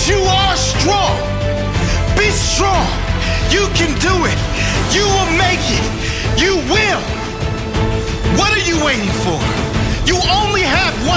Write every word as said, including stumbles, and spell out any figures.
you are strong. Be strong. You can do it. You will make it. You will. What are you waiting for? You only have one